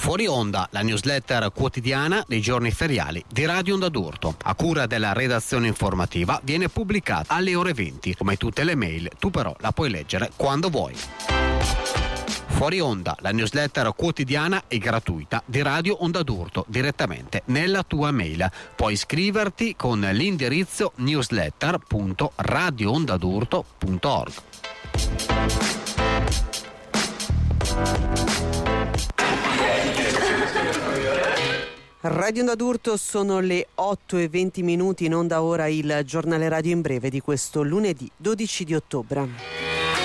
Fuori onda, la newsletter quotidiana dei giorni feriali di Radio Onda d'Urto. A cura della redazione informativa viene pubblicata alle ore 20. Come tutte le mail, tu però la puoi leggere quando vuoi. Fuori onda, la newsletter quotidiana e gratuita di Radio Onda d'Urto direttamente nella tua mail. Puoi iscriverti con l'indirizzo newsletter.radioondadurto.org. Radio Onda d'Urto, sono le 8:20, in onda ora il giornale radio in breve di questo lunedì 12 di ottobre.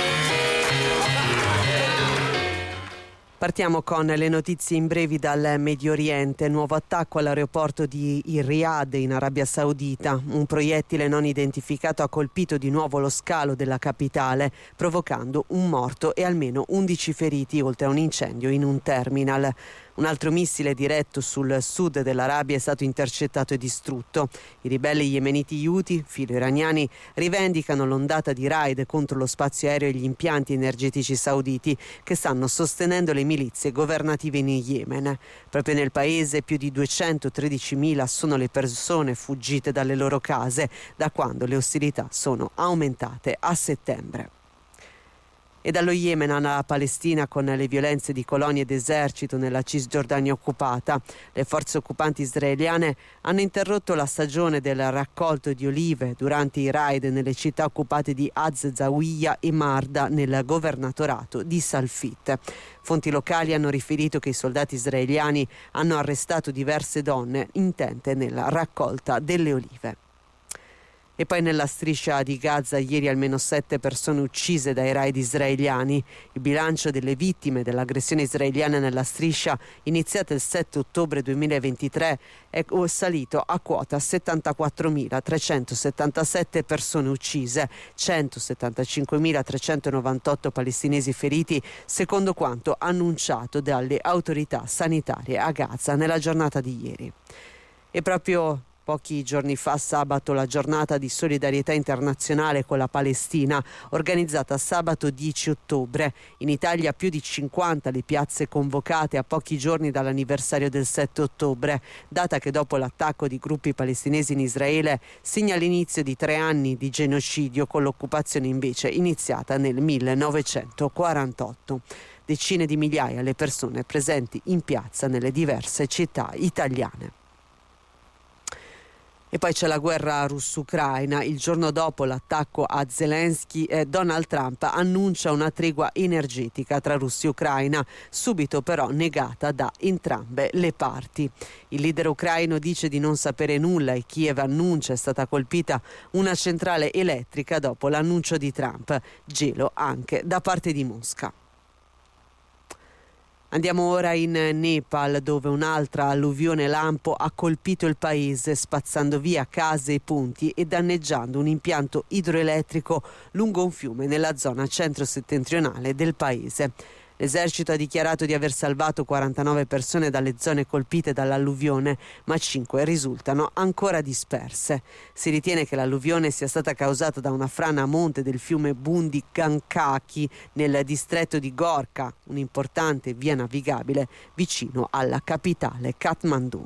Partiamo con le notizie in brevi dal Medio Oriente. Nuovo attacco all'aeroporto di Riyadh in Arabia Saudita. Un proiettile non identificato ha colpito di nuovo lo scalo della capitale, provocando un morto e almeno 11 feriti, oltre a un incendio in un terminal. Un altro missile diretto sul sud dell'Arabia è stato intercettato e distrutto. I ribelli yemeniti Houthi, filo-iraniani, rivendicano l'ondata di raid contro lo spazio aereo e gli impianti energetici sauditi che stanno sostenendo le milizie governative in Yemen. Proprio nel paese più di 213.000 sono le persone fuggite dalle loro case da quando le ostilità sono aumentate a settembre. E dallo Yemen alla Palestina, con le violenze di colonie d'esercito nella Cisgiordania occupata. Le forze occupanti israeliane hanno interrotto la stagione del raccolto di olive durante i raid nelle città occupate di Az-Zawiya e Marda nel governatorato di Salfit. Fonti locali hanno riferito che i soldati israeliani hanno arrestato diverse donne intente nella raccolta delle olive. E poi nella striscia di Gaza ieri almeno 7 persone uccise dai raid israeliani. Il bilancio delle vittime dell'aggressione israeliana nella striscia, iniziata il 7 ottobre 2023, è salito a quota 74.377 persone uccise, 175.398 palestinesi feriti, secondo quanto annunciato dalle autorità sanitarie a Gaza nella giornata di ieri. E proprio pochi giorni fa, sabato, la giornata di solidarietà internazionale con la Palestina, organizzata sabato 10 ottobre. In Italia più di 50 le piazze convocate a pochi giorni dall'anniversario del 7 ottobre, data che dopo l'attacco di gruppi palestinesi in Israele segna l'inizio di 3 anni di genocidio, con l'occupazione invece iniziata nel 1948. Decine di migliaia le persone presenti in piazza nelle diverse città italiane. E poi c'è la guerra russo-ucraina. Il giorno dopo l'attacco a Zelensky, Donald Trump annuncia una tregua energetica tra Russia e Ucraina, subito però negata da entrambe le parti. Il leader ucraino dice di non sapere nulla e Kiev annuncia è stata colpita una centrale elettrica dopo l'annuncio di Trump. Gelo anche da parte di Mosca. Andiamo ora in Nepal, dove un'altra alluvione lampo ha colpito il paese, spazzando via case e ponti e danneggiando un impianto idroelettrico lungo un fiume nella zona centro-settentrionale del paese. L'esercito ha dichiarato di aver salvato 49 persone dalle zone colpite dall'alluvione, ma 5 risultano ancora disperse. Si ritiene che l'alluvione sia stata causata da una frana a monte del fiume Bundi Gangkhaki nel distretto di Gorkha, un'importante via navigabile vicino alla capitale Kathmandu.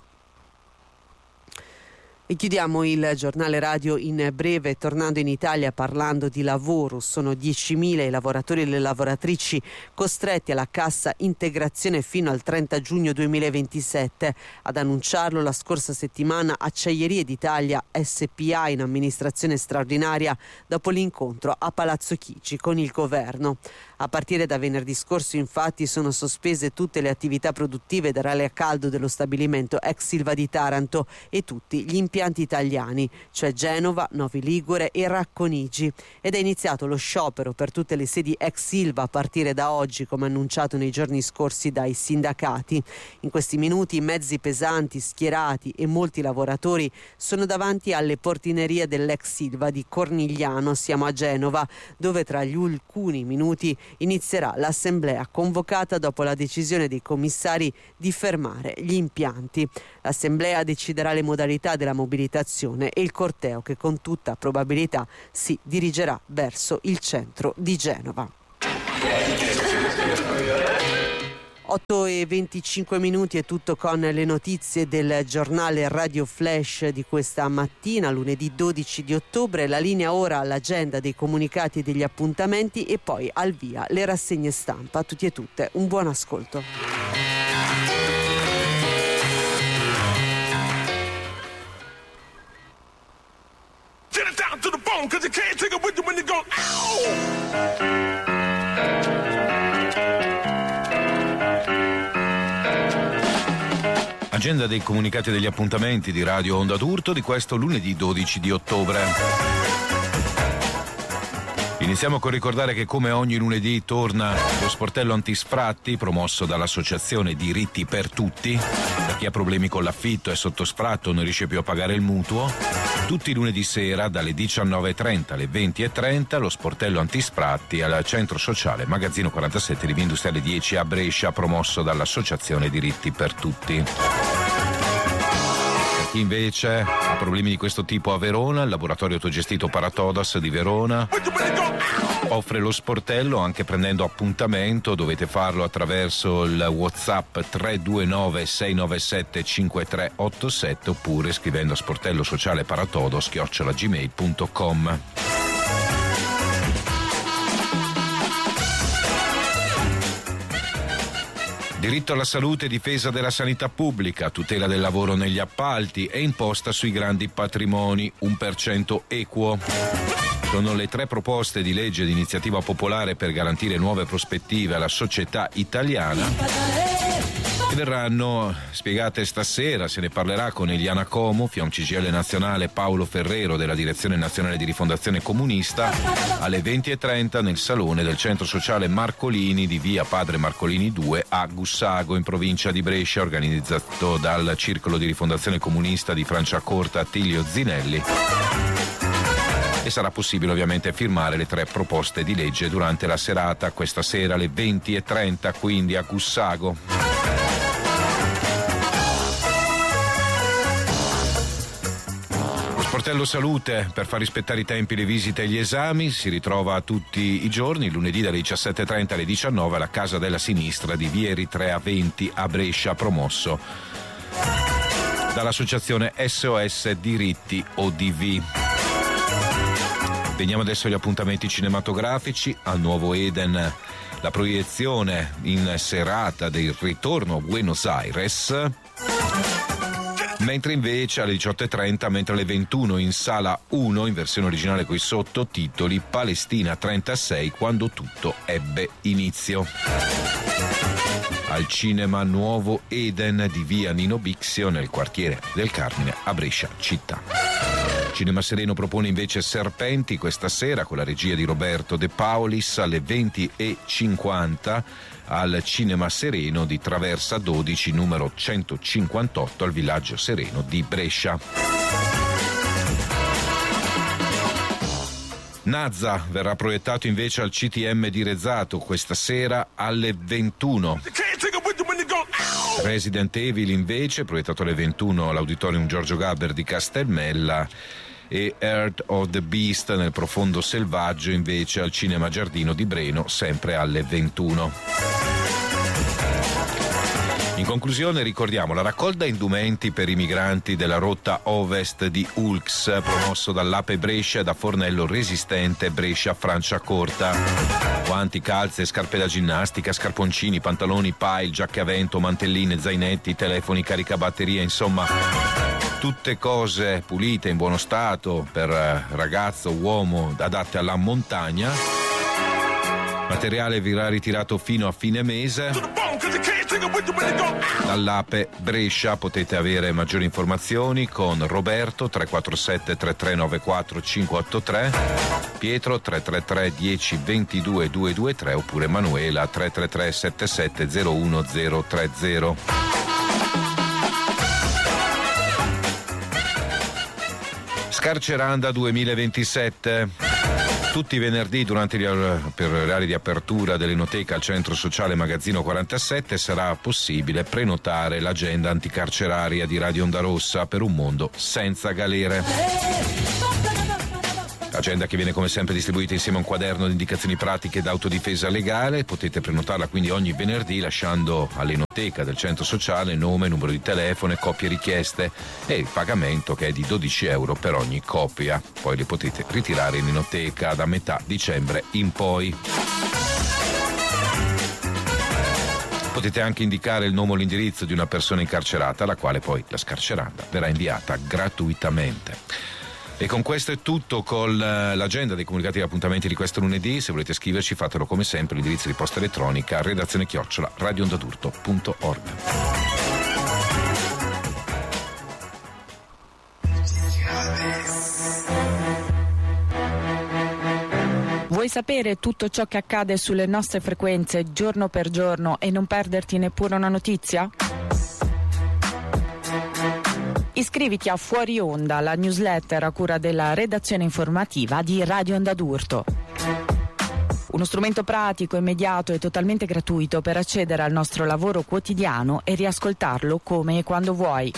E chiudiamo il giornale radio in breve tornando in Italia parlando di lavoro. Sono 10.000 i lavoratori e le lavoratrici costretti alla cassa integrazione fino al 30 giugno 2027. Ad annunciarlo la scorsa settimana Acciaierie d'Italia SPA in amministrazione straordinaria dopo l'incontro a Palazzo Chigi con il governo. A partire da venerdì scorso infatti sono sospese tutte le attività produttive dell'area a caldo dello stabilimento ex Ilva di Taranto e tutti gli impianti italiani, cioè Genova, Novi Ligure e Racconigi, ed è iniziato lo sciopero per tutte le sedi ex Ilva a partire da oggi, come annunciato nei giorni scorsi dai sindacati. In questi minuti mezzi pesanti schierati e molti lavoratori sono davanti alle portinerie dell'ex Ilva di Cornigliano, siamo a Genova, dove tra gli alcuni minuti inizierà l'assemblea convocata dopo la decisione dei commissari di fermare gli impianti. L'assemblea deciderà le modalità della mobilitazione e il corteo che con tutta probabilità si dirigerà verso il centro di Genova. 8:25 è tutto con le notizie del giornale Radio Flash di questa mattina, lunedì 12 di ottobre. La linea ora all'agenda dei comunicati e degli appuntamenti e poi al via le rassegne stampa. A tutti e tutte un buon ascolto. Agenda dei comunicati e degli appuntamenti di Radio Onda d'Urto di questo lunedì 12 di ottobre. Iniziamo con ricordare che come ogni lunedì torna lo sportello antisfratti promosso dall'associazione Diritti per Tutti. Per chi ha problemi con l'affitto, è sotto sfratto o non riesce più a pagare il mutuo, tutti i lunedì sera dalle 19.30 alle 20.30 lo sportello antisfratti al centro sociale Magazzino 47 di Via Industriale 10 a Brescia, promosso dall'associazione Diritti per Tutti. Per chi invece ha problemi di questo tipo a Verona, il laboratorio autogestito Paratodos di Verona offre lo sportello anche prendendo appuntamento. Dovete farlo attraverso il WhatsApp 329 697 5387 oppure scrivendo a sportello sociale paratodos@gmail.com. Diritto alla salute, difesa della sanità pubblica, tutela del lavoro negli appalti e imposta sui grandi patrimoni, 1% equo. Sono le 3 proposte di legge di iniziativa popolare per garantire nuove prospettive alla società italiana che verranno spiegate stasera. Se ne parlerà con Eliana Como, Fiom CGIL nazionale, Paolo Ferrero della Direzione Nazionale di Rifondazione Comunista alle 20.30 nel salone del Centro Sociale Marcolini di via Padre Marcolini 2 a Gussago in provincia di Brescia, organizzato dal Circolo di Rifondazione Comunista di Franciacorta Attilio Zinelli. E sarà possibile ovviamente firmare le 3 proposte di legge durante la serata, questa sera alle 20.30, quindi a Gussago. Lo sportello salute, per far rispettare i tempi, le visite e gli esami, si ritrova tutti i giorni, lunedì dalle 17.30 alle 19 alla Casa della Sinistra di via Eritrea 20 a Brescia, promosso dall'associazione SOS Diritti ODV. Veniamo adesso agli appuntamenti cinematografici. Al Nuovo Eden la proiezione in serata del Ritorno a Buenos Aires, mentre invece alle 18.30, mentre alle 21 in sala 1 in versione originale coi sottotitoli Palestina 36, quando tutto ebbe inizio. Al cinema Nuovo Eden di via Nino Bixio nel quartiere del Carmine a Brescia città. Cinema Sereno propone invece Serpenti questa sera con la regia di Roberto De Paulis alle 20.50 al Cinema Sereno di Traversa 12 numero 158 al Villaggio Sereno di Brescia. Nazza verrà proiettato invece al CTM di Rezzato questa sera alle 21. Resident Evil invece proiettato alle 21 all'Auditorium Giorgio Gaber di Castelmella e Earth of the Beast nel profondo selvaggio invece al Cinema Giardino di Breno sempre alle 21. In conclusione ricordiamo la raccolta indumenti per i migranti della rotta ovest di Ulx, promosso dall'Ape Brescia e da Fornello Resistente Brescia Franciacorta. Guanti, calze, scarpe da ginnastica, scarponcini, pantaloni, pile, giacche a vento, mantelline, zainetti, telefoni, caricabatterie, insomma tutte cose pulite, in buono stato per ragazzo, uomo, adatte alla montagna. Materiale verrà ritirato fino a fine mese. Dall'Ape Brescia potete avere maggiori informazioni con Roberto 347 3394 583, Pietro 333 10 22 223 oppure Emanuela 333 77 01030. Scarceranda 2027. Tutti i venerdì per le aree di apertura dell'Enoteca al Centro Sociale Magazzino 47 sarà possibile prenotare l'agenda anticarceraria di Radio Onda Rossa per un mondo senza galere. Agenda che viene come sempre distribuita insieme a un quaderno di indicazioni pratiche d'autodifesa legale. Potete prenotarla quindi ogni venerdì lasciando all'Enoteca del Centro Sociale nome, numero di telefono e copie richieste, e il pagamento che è di €12 per ogni copia. Poi le potete ritirare in Enoteca da metà dicembre in poi. Potete anche indicare il nome o l'indirizzo di una persona incarcerata, alla quale poi la scarceranda verrà inviata gratuitamente. E con questo è tutto con l'agenda dei comunicati e appuntamenti di questo lunedì. Se volete scriverci, fatelo come sempre, l'indirizzo di posta elettronica redazione@radioondadurto.org. Vuoi sapere tutto ciò che accade sulle nostre frequenze giorno per giorno e non perderti neppure una notizia? Iscriviti a Fuori Onda, la newsletter a cura della redazione informativa di Radio Onda d'Urto. Uno strumento pratico, immediato e totalmente gratuito per accedere al nostro lavoro quotidiano e riascoltarlo come e quando vuoi.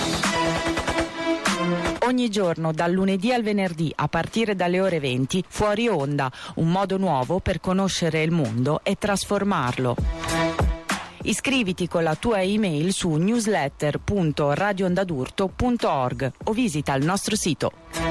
Ogni giorno, dal lunedì al venerdì, a partire dalle ore 20, Fuori Onda, un modo nuovo per conoscere il mondo e trasformarlo. Iscriviti con la tua email su newsletter.radioondadurto.org o visita il nostro sito.